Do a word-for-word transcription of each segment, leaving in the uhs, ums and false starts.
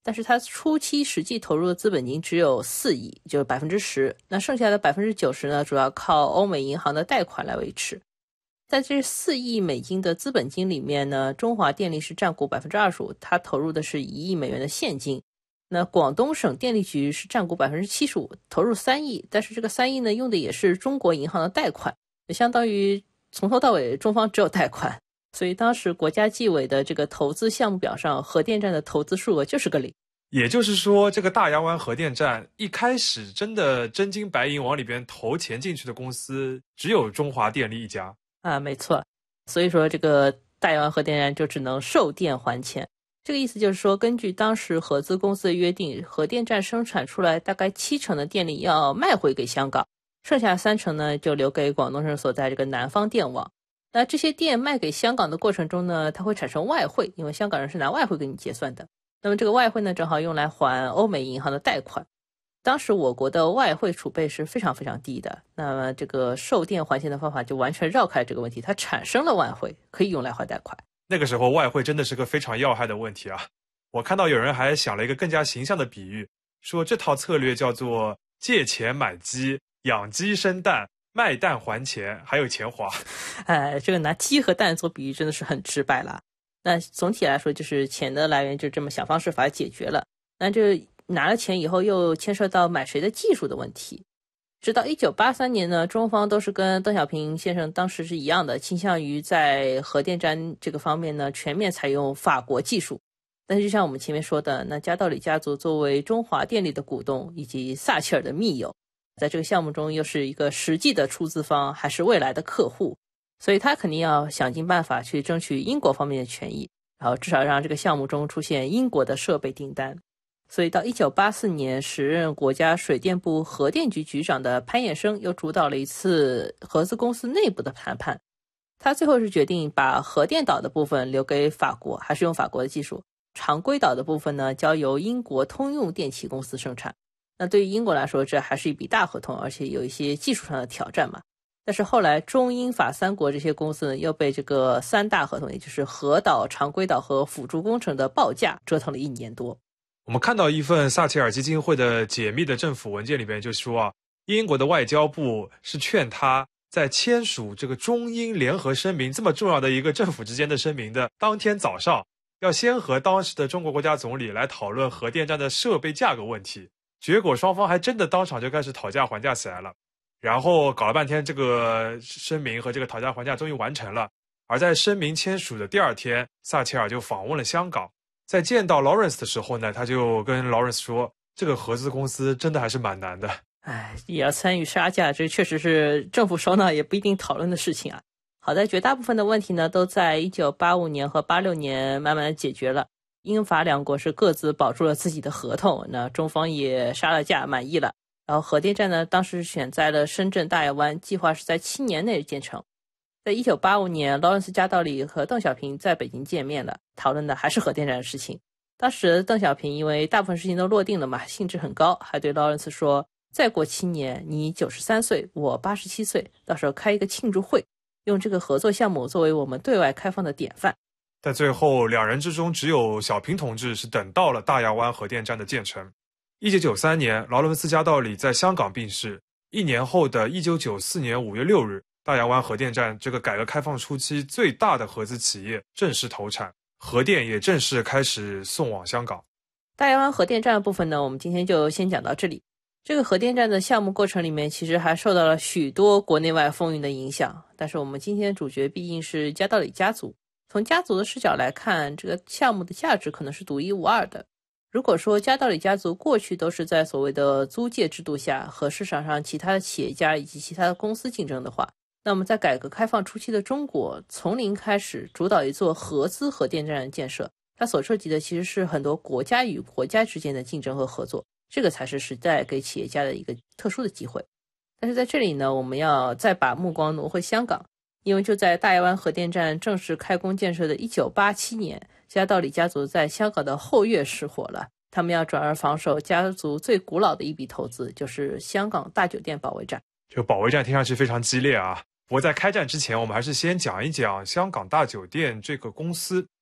但是它初期实际投入的资本金只有四亿，就是百分之十。那剩下的百分之九十呢，主要靠欧美银行的贷款来维持。在这四亿美金的资本金里面呢，中华电力是占股百分之二十五，它投入的是一亿美元的现金。那广东省电力局是占股百分之七十五，投入三亿，但是这个三亿呢，用的也是中国银行的贷款，相当于从头到尾中方只有贷款。所以当时国家纪委的这个投资项目表上，核电站的投资数额就是个零。 也就是说，这个大亚湾核电站一开始真的真金白银往里边投钱进去的公司只有中华电力一家啊，没错。所以说这个大亚湾核电站就只能售电还钱。这个意思就是说，根据当时合资公司的约定，核电站生产出来大概七成的电力要卖回给香港，剩下三成呢就留给广东省所在这个南方电网。那这些电卖给香港的过程中呢，它会产生外汇，因为香港人是拿外汇给你结算的。那么这个外汇呢，正好用来还欧美银行的贷款。当时我国的外汇储备是非常非常低的，那么这个售电还钱的方法就完全绕开这个问题，它产生了外汇，可以用来还贷款。 那个时候外汇真的是个非常要害的问题啊！我看到有人还想了一个更加形象的比喻，说这套策略叫做借钱买鸡，养鸡生蛋，卖蛋还钱，还有钱花。 哎，这个拿鸡和蛋做比喻真的是很直白了。那总体来说，就是钱的来源就这么想方设法解决了。那这拿了钱以后，又牵涉到买谁的技术的问题。直到一九八三年呢，中方都是跟邓小平先生当时是一样的，倾向于在核电站这个方面呢全面采用法国技术。但是就像我们前面说的，那加道理家族作为中华电力的股东以及撒切尔的密友，在这个项目中又是一个实际的出资方，还是未来的客户，所以他肯定要想尽办法去争取英国方面的权益，然后至少让这个项目中出现英国的设备订单。所以到一九八四年，时任国家水电部核电局局长的潘彦生又主导了一次合资公司内部的谈判。他最后是决定把核电岛的部分留给法国，还是用法国的技术，常规岛的部分呢交由英国通用电气公司生产。那对于英国来说，这还是一笔大合同，而且有一些技术上的挑战嘛。但是后来中英法三国这些公司呢，又被这个三大合同，也就是核岛、常规岛和辅助工程的报价折腾了一年多。 我们看到一份撒切尔基金会的解密的政府文件里面就说啊，英国的外交部是劝他在签署这个中英联合声明这么重要的一个政府之间的声明的当天早上，要先和当时的中国国家总理来讨论核电站的设备价格问题。结果双方还真的当场就开始讨价还价起来了，然后搞了半天，这个声明和这个讨价还价终于完成了。而在声明签署的第二天，撒切尔就访问了香港。在见到 Lawrence 的时候呢，他就跟 Lawrence 说，这个合资公司真的还是蛮难的。 哎，也要参与杀价，这确实是政府首脑也不一定讨论的事情啊。好在绝大部分的问题呢，都在一九八五年和八六年慢慢的解决了。英法两国是各自保住了自己的合同，那中方也杀了价，满意了。然后核电站呢，当时选在了深圳大亚湾，计划是在七年内建成。在一九八五年，劳伦斯加道理和邓小平在北京见面了，讨论的还是核电站的事情。当时邓小平因为大部分事情都落定了嘛，兴致很高，还对劳伦斯说，再过七年你九十三岁，我八十七岁，到时候开一个庆祝会，用这个合作项目作为我们对外开放的典范。 但最后两人之中只有小平同志是等到了大亚湾核电站的建成。一九九三年，劳伦斯加道理在香港病逝，一年后的一九九四年五月六日，大亚湾核电站这个改革开放初期最大的合资企业正式投产，核电也正式开始送往香港。 大亚湾核电站的部分呢，我们今天就先讲到这里。这个核电站的项目过程里面，其实还受到了许多国内外风云的影响，但是我们今天的主角毕竟是加道理家族。从家族的视角来看，这个项目的价值可能是独一无二的。如果说加道理家族过去都是在所谓的租借制度下和市场上其他的企业家以及其他的公司竞争的话，那么在改革开放初期的中国，从零开始主导一座合资核电站的建设，它所涉及的其实是很多国家与国家之间的竞争和合作，这个才是时代给企业家的一个特殊的机会。但是在这里呢，我们要再把目光挪回香港，因为就在大亚湾核电站正式开工建设的一九八七年，加道理家族在香港的后院失火了。他们要转而防守家族最古老的一笔投资，就是香港大酒店保卫战。 这个保卫战听上去非常激烈啊。不过在开战之前，我们还是先讲一讲香港大酒店这个公司。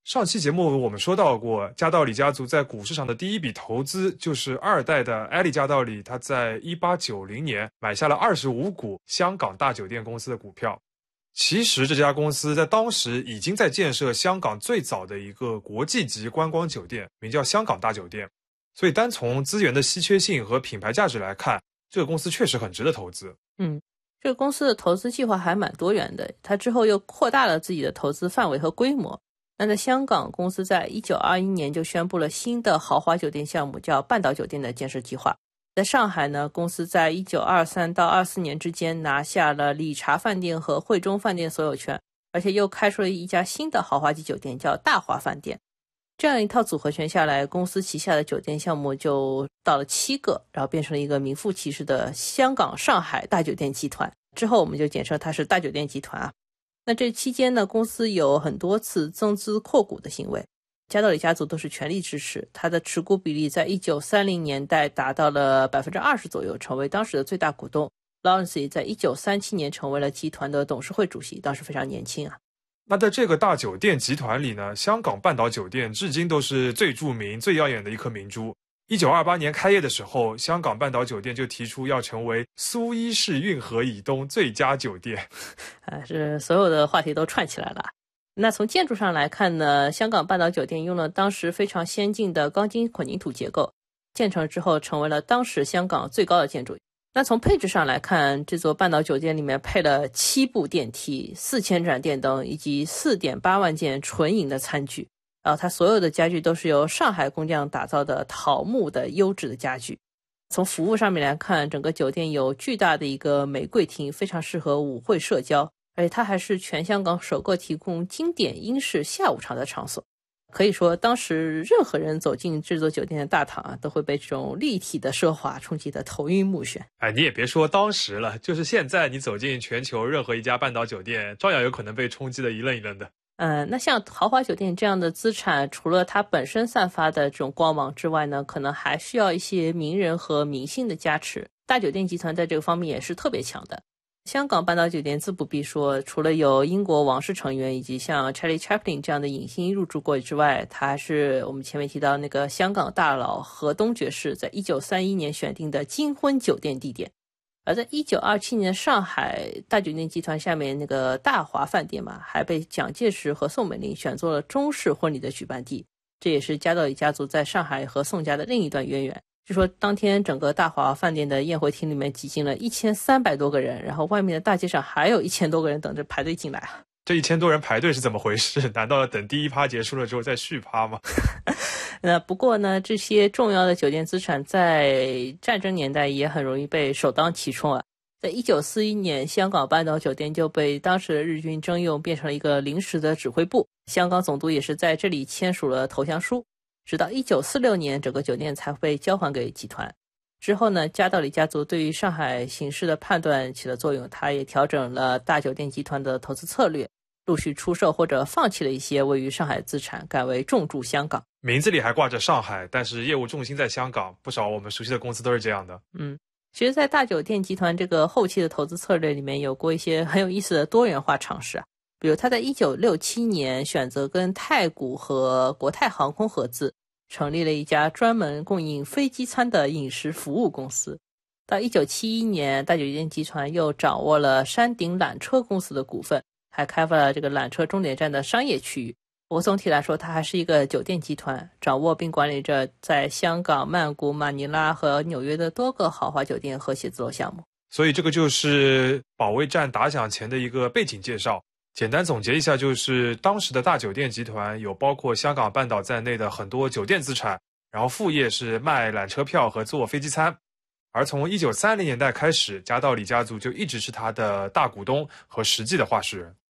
上期节目我们说到过，加道理家族在股市上的第一笔投资就是二代的埃利加道理，他在一八九零年买下了二十五股香港大酒店公司的股票。其实这家公司在当时已经在建设香港最早的一个国际级观光酒店，名叫香港大酒店。所以单从资源的稀缺性和品牌价值来看，这个公司确实很值得投资。 嗯，这个公司的投资计划还蛮多元的，它之后又扩大了自己的投资范围和规模。那在香港，公司在一九二一年就宣布了新的豪华酒店项目，叫半岛酒店的建设计划。在上海呢，公司在一九二三到二四年之间拿下了理查饭店和汇中饭店所有权，而且又开出了一家新的豪华级酒店，叫大华饭店。这样一套组合拳下来，公司旗下的酒店项目就到了七个，然后变成了一个名副其实的香港上海大酒店集团。之后我们就简称它是大酒店集团啊。那这期间呢，公司有很多次增资扩股的行为，加道理家族都是全力支持，它的持股比例在一九三零年代达到了 百分之二十 左右，成为当时的最大股东。Lawrence 也在一九三七年成为了集团的董事会主席，当时非常年轻啊。 那在这个大酒店集团里呢，香港半岛酒店至今都是最著名最耀眼的一颗明珠。一九二八年开业的时候，香港半岛酒店就提出要成为苏伊士运河以东最佳酒店。 啊，是所有的话题都串起来了。那从建筑上来看呢，香港半岛酒店用了当时非常先进的钢筋混凝土结构，建成之后成为了当时香港最高的建筑。那从配置上来看，这座半岛酒店里面配了七部电梯、四千盏电灯以及 四点八万件纯银的餐具。然后它所有的家具都是由上海工匠打造的桃木的优质的家具。从服务上面来看，整个酒店有巨大的一个玫瑰厅，非常适合舞会社交，而且它还是全香港首个提供经典英式下午茶的场所。可以说当时任何人走进这座酒店的大堂啊，都会被这种立体的奢华冲击得头晕目眩。 哎，你也别说当时了，就是现在你走进全球任何一家半岛酒店，照样有可能被冲击得一愣一愣的。 嗯，那像豪华酒店这样的资产，除了它本身散发的这种光芒之外呢，可能还需要一些名人和明星的加持。大酒店集团在这个方面也是特别强的。香港半岛酒店自不必说，除了有英国王室成员以及像 Charlie Chaplin 这样的影星入住过之外，它还是我们前面提到那个香港大佬河东爵士在一九三一年选定的金婚酒店地点。而在一九二七年，上海大酒店集团下面那个大华饭店嘛，还被蒋介石和宋美龄选做了中式婚礼的举办地，这也是加道理家族在上海和宋家的另一段渊源。据说当天整个大华饭店的宴会厅里面挤进了一千三百多个人，然后外面的大街上还有一千多个人等着排队进来啊。 这一千多人排队是怎么回事？难道要等第一趴结束了之后再续趴吗？ 那不过呢，这些重要的酒店资产在战争年代也很容易被首当其冲啊。在一九四一年，香港半岛酒店就被当时的日军征用，变成了一个临时的指挥部，香港总督也是在这里签署了投降书。直到一九四六年，整个酒店才被交还给集团。之后呢，加道理家族对于上海形势的判断起了作用，他也调整了大酒店集团的投资策略，陆续出售或者放弃了一些位于上海的资产，改为重注香港。 名字里还挂着上海，但是业务重心在香港，不少我们熟悉的公司都是这样的。 嗯，其实在大酒店集团这个后期的投资策略里面，有过一些很有意思的多元化尝试啊。比如他在一九六七年选择跟太古和国泰航空合资，成立了一家专门供应飞机餐的饮食服务公司。到一九七一年，大酒店集团又掌握了山顶缆车公司的股份，还开发了这个缆车终点站的商业区域。不过总体来说，它还是一个酒店集团，掌握并管理着在香港、曼谷、马尼拉和纽约的多个豪华酒店和写字楼项目。 所以这个就是保卫战打响前的一个背景介绍。简单总结一下，就是当时的大酒店集团有包括香港半岛在内的很多酒店资产，然后副业是卖缆车票和做飞机餐。而从一九三零年代开始，加道理家族就一直是他的大股东和实际的话事人。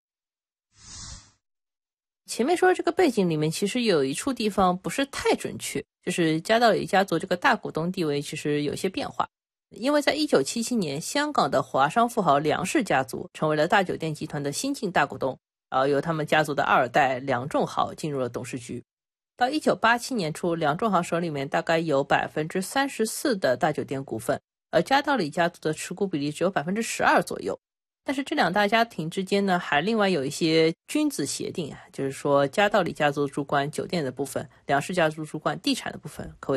前面说的这个背景里面，其实有一处地方不是太准确，就是加道理家族这个大股东地位其实有些变化。因为在一九七七年，香港的华商富豪梁氏家族成为了大酒店集团的新晋大股东，然后由他们家族的二代梁仲豪进入了董事局。到一九八七年初，梁仲豪手里面大概有 百分之三十四 的大酒店股份，而加道理家族的持股比例只有 百分之十二 左右。 但是这两大家庭之间呢，还另外有一些君子协定啊，就是说加道理家族主管酒店的部分，梁氏家族主管地产的部分，可谓